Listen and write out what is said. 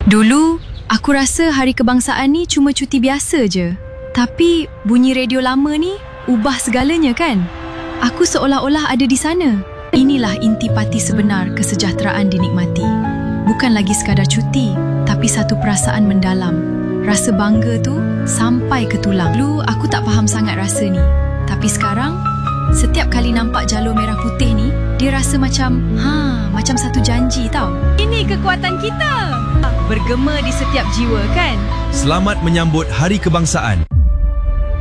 Dulu, aku rasa Hari Kebangsaan ni cuma cuti biasa je. Tapi bunyi radio lama ni ubah segalanya kan? Aku seolah-olah ada di sana. Inilah intipati sebenar kesejahteraan dinikmati. Bukan lagi sekadar cuti, tapi satu perasaan mendalam. Rasa bangga tu sampai ke tulang. Dulu aku tak faham sangat rasa ni. Tapi sekarang, setiap kali nampak jalur merah putih ni, dia rasa macam satu janji tau. Ini kekuatan kita. Bergema di setiap jiwa kan? Selamat menyambut Hari Kebangsaan.